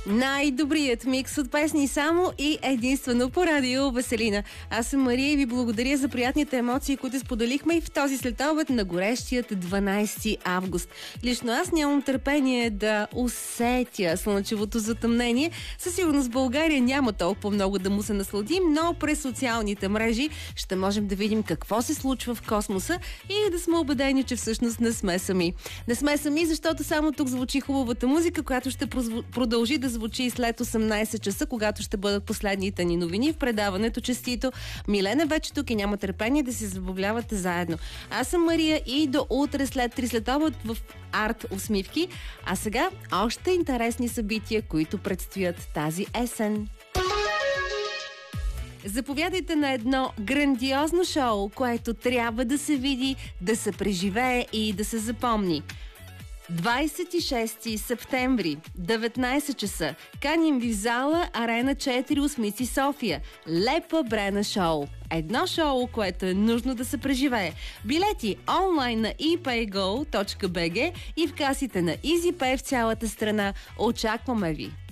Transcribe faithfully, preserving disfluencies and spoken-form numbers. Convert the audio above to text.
Най-добрият микс от песни само и единствено по радио Веселина. Аз съм Мария и ви благодаря за приятните емоции, които споделихме и в този следобед на горещият дванайсети август. Лично аз нямам търпение да усетя слънчевото затъмнение. Със сигурност в България няма толкова много да му се насладим, но през социалните мрежи ще можем да видим какво се случва в космоса и да сме убедени, че всъщност не сме сами. Не сме сами, защото само тук звучи хубавата музика, която ще продължи да звучи и след осемнайсет часа, когато ще бъдат последните ни новини в предаването Честито. Милена вече тук и няма търпение да се забавлявате заедно. Аз съм Мария и до утре след три следобед в Арт Усмивки. А сега още интересни събития, които предстоят тази есен. Заповядайте на едно грандиозно шоу, което трябва да се види, да се преживее и да се запомни. двайсет и шести септември, деветнайсет часа. Каним ви в зала Арена четири Осмици София. Лепа Брена шоу. Едно шоу, което е нужно да се преживее. Билети онлайн на и пей го точка би джи и в касите на EasyPay в цялата страна. Очакваме ви!